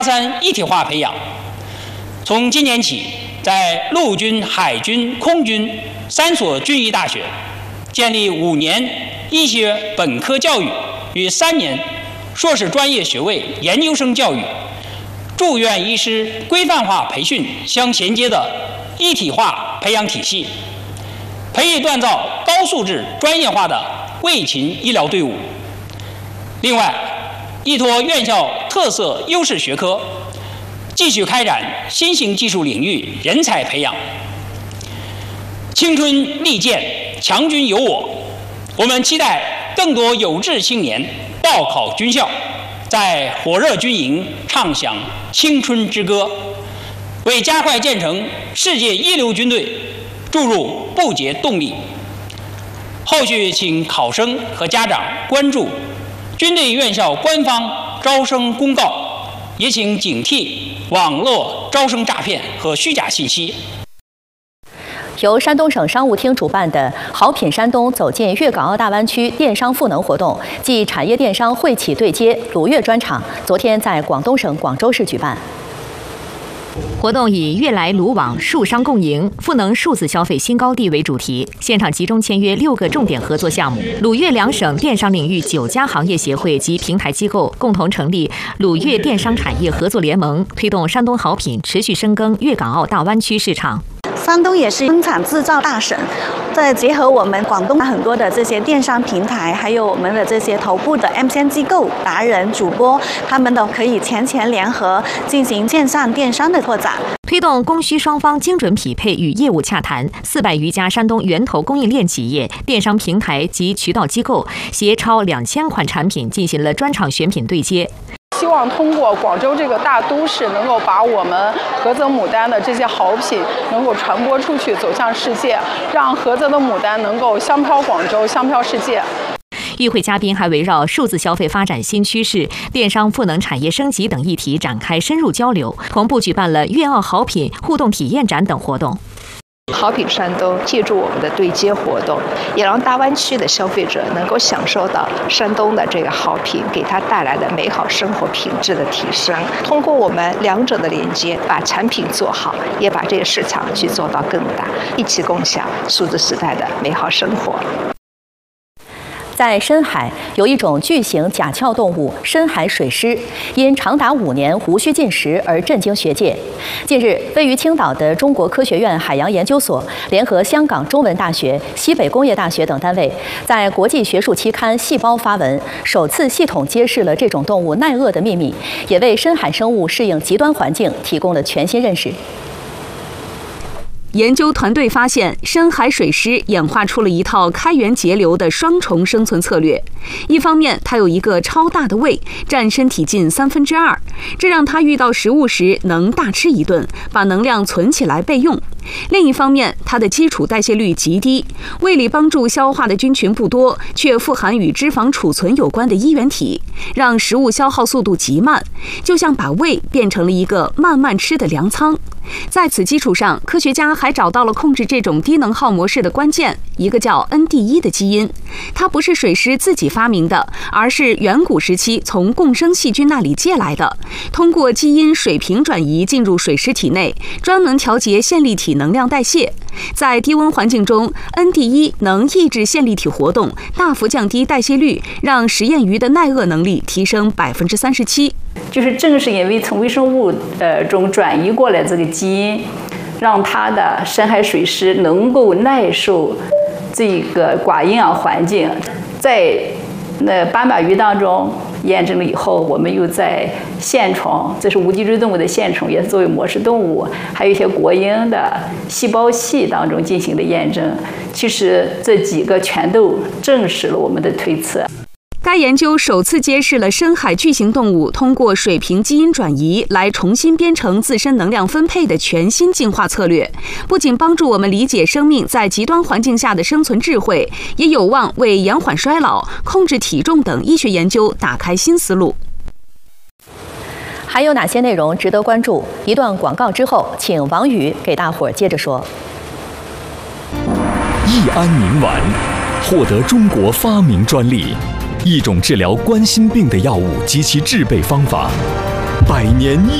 3一体化培养。从今年起，在陆军、海军、空军3所军医大学建立5年医学本科教育与3年硕士专业学位研究生教育、住院医师规范化培训相衔接的一体化培养体系，培育锻造高素质专业化的卫勤医疗队伍。另外，依托院校特色优势学科，继续开展新型技术领域人才培养。青春利剑，强军有我。我们期待更多有志青年报考军校，在火热军营唱响青春之歌，为加快建成世界一流军队注入不竭动力。后续请考生和家长关注军队院校官方招生公告，也请警惕网络招生诈骗和虚假信息。 由山东省商务厅主办的“好品山东，走进粤港澳大湾区电商赋能”活动暨产业电商惠企对接鲁粤专场，昨天在广东省广州市举办。 活动以粤来鲁网数商共赢，赋能数字消费新高地为主题，现场集中签约6个重点合作项目。鲁粤2省电商领域9家行业协会及平台机构共同成立鲁粤电商产业合作联盟，推动山东好品持续深耕粤港澳大湾区市场。 山东也是生产制造大省，再结合我们广东很多的这些电商平台，还有我们的这些头部的 MCN 机构、达人、主播，他们都可以前联合进行线上电商的拓展， 推动供需双方精准匹配与业务洽谈。400余家山东源头供应链企业、电商平台及渠道机构携超2000款产品进行了专场选品对接。 希望通过广州这个大都市，能够把我们菏泽牡丹的这些好品能够传播出去，走向世界，让菏泽的牡丹能够香飘广州，香飘世界。 与会嘉宾还围绕数字消费发展新趋势、电商赋能产业升级等议题展开深入交流，同步举办了粤澳好品互动体验展等活动。 好品山东借助我们的对接活动，也让大湾区的消费者能够享受到山东的这个好品给他带来的美好生活品质的提升。通过我们2者的连接，把产品做好，也把这个市场去做到更大，一起共享数字时代的美好生活。 在深海有一种巨型甲壳动物深海水狮，因长达5年无需进食而震惊学界。近日，位于青岛的中国科学院海洋研究所联合香港中文大学、西北工业大学等单位，在国际学术期刊《细胞》发文，首次系统揭示了这种动物耐饿的秘密，也为深海生物适应极端环境提供了全新认识。 研究团队发现，深海水狮演化出了一套开源节流的双重生存策略。一方面，它有一个超大的胃，占身体近2/3，这让它遇到食物时能大吃一顿，把能量存起来备用。另一方面，它的基础代谢率极低，胃里帮助消化的菌群不多，却富含与脂肪储存有关的衣原体，让食物消耗速度极慢，就像把胃变成了一个慢慢吃的粮仓。在此基础上，科学家还找到了控制这种低能耗模式的关键，一个叫 ND1 的基因。它不是水狮自己发明的，而是远古时期从共生细菌那里借来的，通过基因水平转移进入水狮体内，专门调节线粒体能量代谢。在低温环境中， ND1 能抑制线粒体活动，大幅降低代谢率，让实验鱼的耐饿能力提升37%。 就是正是因为从微生物中转移过来这个基因，让它的深海水狮能够耐受这个寡营养环境。在斑马鱼当中验证了以后，我们又在线虫，这是无脊椎动物的线虫，也是作为模式动物，还有一些国营的细胞系当中进行了验证。其实这几个全都证实了我们的推测。 该研究首次揭示了深海巨型动物通过水平基因转移来重新编程自身能量分配的全新进化策略，不仅帮助我们理解生命在极端环境下的生存智慧，也有望为延缓衰老、控制体重等医学研究打开新思路。 还有哪些内容值得关注？一段广告之后，请王宇给大伙儿接着说。 益安宁丸获得中国发明专利，一种治疗冠心病的药物及其制备方法， 百年